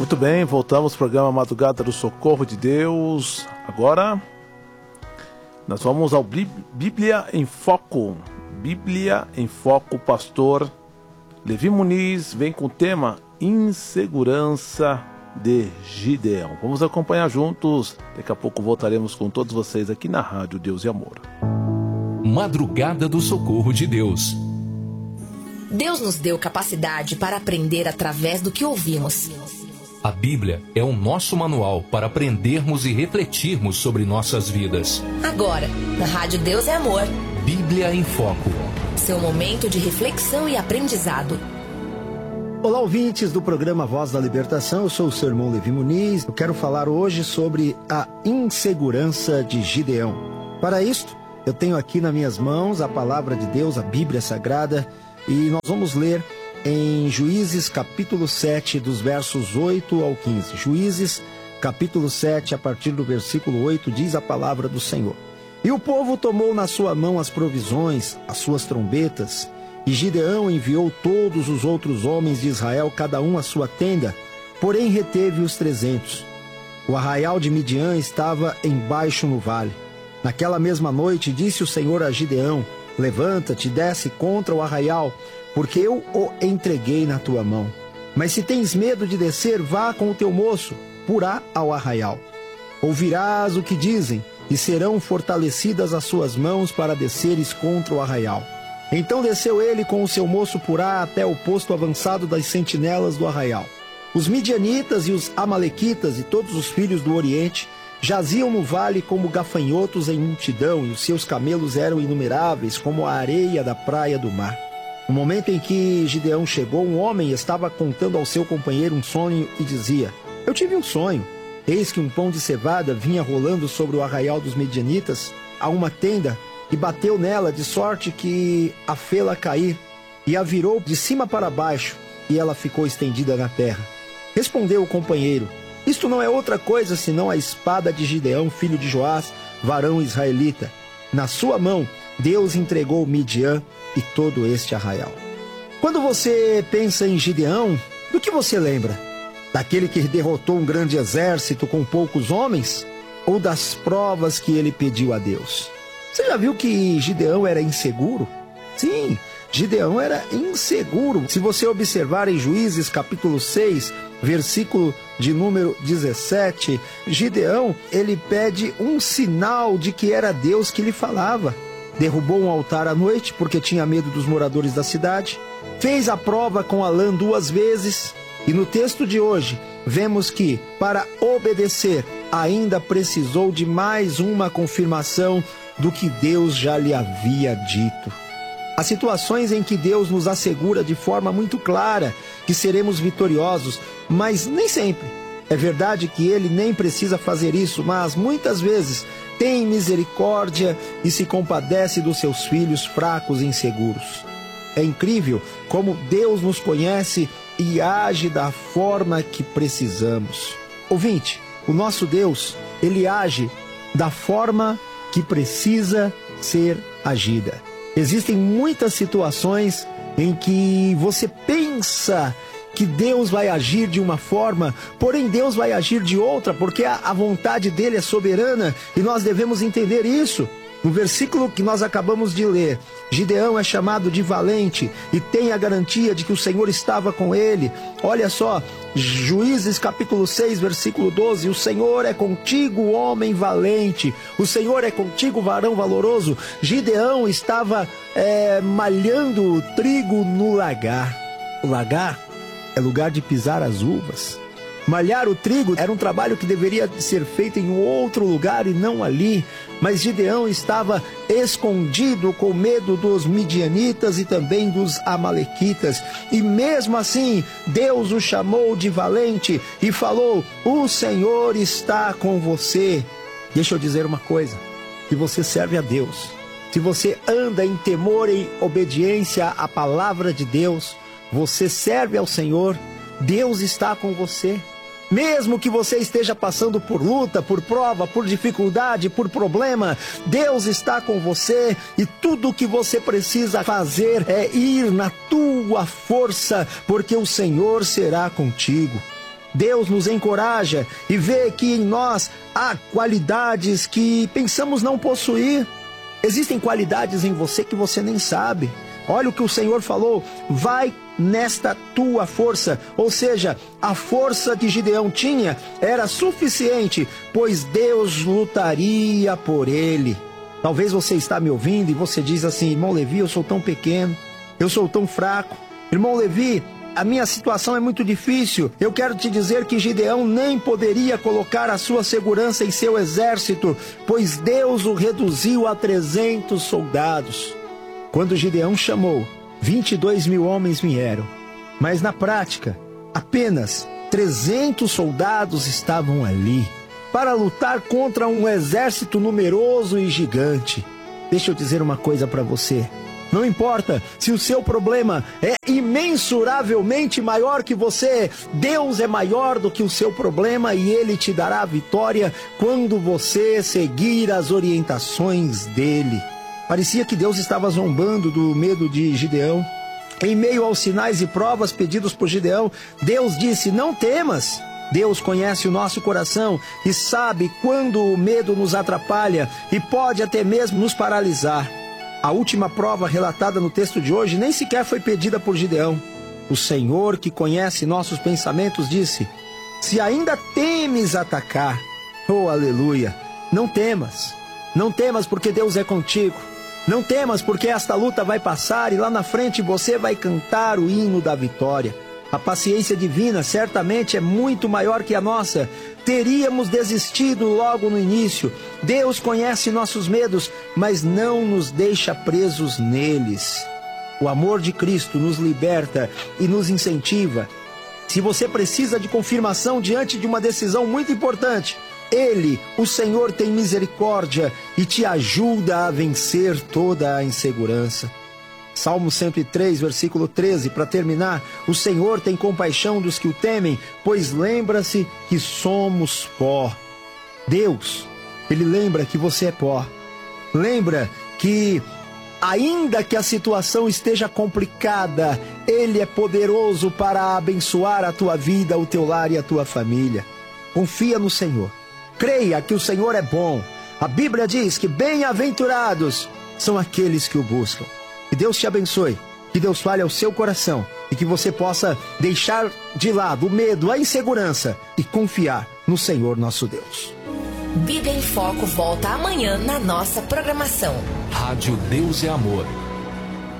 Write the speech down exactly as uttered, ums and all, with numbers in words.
Muito bem, voltamos ao programa Madrugada do Socorro de Deus. Agora nós vamos ao Bíblia em Foco. Bíblia em Foco, pastor Levi Muniz vem com o tema Insegurança de Gideão. Vamos acompanhar juntos. Daqui a pouco voltaremos com todos vocês aqui na Rádio Deus e Amor. Madrugada do Socorro de Deus. Deus nos deu capacidade para aprender através do que ouvimos. A Bíblia é o nosso manual para aprendermos e refletirmos sobre nossas vidas. Agora, na Rádio Deus é Amor. Bíblia em Foco. Seu momento de reflexão e aprendizado. Olá, ouvintes do programa Voz da Libertação. Eu sou o seu irmão Levi Muniz. Eu quero falar hoje sobre a insegurança de Gideão. Para isto, eu tenho aqui nas minhas mãos a palavra de Deus, a Bíblia Sagrada, e nós vamos ler em Juízes capítulo sete, dos versos oito ao quinze. Juízes capítulo sete, a partir do versículo oito, diz a palavra do Senhor. E o povo tomou na sua mão as provisões, as suas trombetas, e Gideão enviou todos os outros homens de Israel, cada um à sua tenda, porém reteve os trezentos. O arraial de Midian estava embaixo no vale. Naquela mesma noite disse o Senhor a Gideão: levanta-te e desce contra o arraial, porque eu o entreguei na tua mão. Mas se tens medo de descer, vá com o teu moço, porá ao arraial. Ouvirás o que dizem, e serão fortalecidas as suas mãos para desceres contra o arraial. Então desceu ele com o seu moço Purá até o posto avançado das sentinelas do arraial. Os midianitas e os amalequitas e todos os filhos do Oriente jaziam no vale como gafanhotos em multidão, e os seus camelos eram inumeráveis como a areia da praia do mar. No momento em que Gideão chegou, um homem estava contando ao seu companheiro um sonho e dizia: eu tive um sonho. Eis que um pão de cevada vinha rolando sobre o arraial dos medianitas a uma tenda e bateu nela, de sorte que a fê-la cair, e a virou de cima para baixo, e ela ficou estendida na terra. Respondeu o companheiro: isto não é outra coisa senão a espada de Gideão, filho de Joás, varão israelita. Na sua mão Deus entregou Midian e todo este arraial. Quando você pensa em Gideão, do que você lembra? Daquele que derrotou um grande exército com poucos homens? Ou das provas que ele pediu a Deus? Você já viu que Gideão era inseguro? Sim, Gideão era inseguro. Se você observar em Juízes capítulo seis, versículo de número dezessete, Gideão, ele pede um sinal de que era Deus que lhe falava. Derrubou um altar à noite porque tinha medo dos moradores da cidade. Fez a prova com a lã duas vezes. E no texto de hoje, vemos que, para obedecer, ainda precisou de mais uma confirmação do que Deus já lhe havia dito. Há situações em que Deus nos assegura de forma muito clara que seremos vitoriosos, mas nem sempre. É verdade que Ele nem precisa fazer isso, mas muitas vezes tem misericórdia e se compadece dos seus filhos fracos e inseguros. É incrível como Deus nos conhece e age da forma que precisamos. Ouvinte, o nosso Deus, Ele age da forma que precisa ser agida. Existem muitas situações em que você pensa que Deus vai agir de uma forma, porém Deus vai agir de outra, porque a, a vontade dele é soberana e nós devemos entender isso. No versículo que nós acabamos de ler, Gideão é chamado de valente e tem a garantia de que o Senhor estava com ele. Olha só, Juízes capítulo seis, versículo doze, o Senhor é contigo, homem valente, o Senhor é contigo, varão valoroso. Gideão estava é, malhando trigo no lagar. O lagar é lugar de pisar as uvas. Malhar o trigo era um trabalho que deveria ser feito em outro lugar e não ali. Mas Gideão estava escondido com medo dos midianitas e também dos amalequitas. E mesmo assim, Deus o chamou de valente e falou: o Senhor está com você. Deixa eu dizer uma coisa: se você serve a Deus, se você anda em temor e obediência à palavra de Deus, você serve ao Senhor, Deus está com você. Mesmo que você esteja passando por luta, por prova, por dificuldade, por problema, Deus está com você e tudo o que você precisa fazer é ir na tua força, porque o Senhor será contigo. Deus nos encoraja e vê que em nós há qualidades que pensamos não possuir. Existem qualidades em você que você nem sabe. Olha o que o Senhor falou, vai nesta tua força. Ou seja, a força que Gideão tinha era suficiente, pois Deus lutaria por ele. Talvez você está me ouvindo e você diz assim: irmão Levi, eu sou tão pequeno, eu sou tão fraco. Irmão Levi, a minha situação é muito difícil. Eu quero te dizer que Gideão nem poderia colocar a sua segurança em seu exército, pois Deus o reduziu a trezentos soldados. Quando Gideão chamou, vinte e dois mil homens vieram, mas na prática, apenas trezentos soldados estavam ali para lutar contra um exército numeroso e gigante. Deixa eu dizer uma coisa para você. Não importa se o seu problema é imensuravelmente maior que você, Deus é maior do que o seu problema e Ele te dará a vitória quando você seguir as orientações dEle. Parecia que Deus estava zombando do medo de Gideão. Em meio aos sinais e provas pedidos por Gideão, Deus disse: não temas. Deus conhece o nosso coração e sabe quando o medo nos atrapalha e pode até mesmo nos paralisar. A última prova relatada no texto de hoje nem sequer foi pedida por Gideão. O Senhor, que conhece nossos pensamentos, disse: se ainda temes atacar, oh aleluia, não temas. Não temas porque Deus é contigo. Não temas porque esta luta vai passar e lá na frente você vai cantar o hino da vitória. A paciência divina certamente é muito maior que a nossa. Teríamos desistido logo no início. Deus conhece nossos medos, mas não nos deixa presos neles. O amor de Cristo nos liberta e nos incentiva. Se você precisa de confirmação diante de uma decisão muito importante, Ele, o Senhor, tem misericórdia e te ajuda a vencer toda a insegurança. Salmo cento e três, versículo treze, para terminar: o Senhor tem compaixão dos que o temem, pois lembra-se que somos pó. Deus, Ele lembra que você é pó. Lembra que, ainda que a situação esteja complicada, Ele é poderoso para abençoar a tua vida, o teu lar e a tua família. Confia no Senhor. Creia que o Senhor é bom. A Bíblia diz que bem-aventurados são aqueles que o buscam. Que Deus te abençoe, que Deus fale ao seu coração e que você possa deixar de lado o medo, a insegurança e confiar no Senhor nosso Deus. Bíblia em Foco volta amanhã na nossa programação. Rádio Deus é Amor.